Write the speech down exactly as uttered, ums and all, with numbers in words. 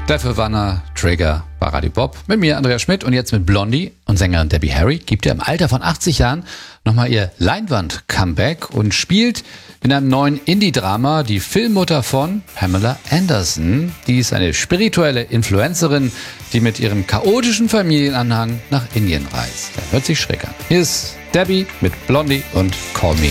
Dafür Wanner, Trigger bei Radio Bob. Mit mir Andreas Schmidt und jetzt mit Blondie und Sängerin Debbie Harry gibt er im Alter von achtzig Jahren nochmal ihr Leinwand-Comeback und spielt in einem neuen Indie-Drama die Filmmutter von Pamela Anderson. Die ist eine spirituelle Influencerin, die mit ihrem chaotischen Familienanhang nach Indien reist. Er hört sich schräg an. Hier ist Debbie mit Blondie und Call Me.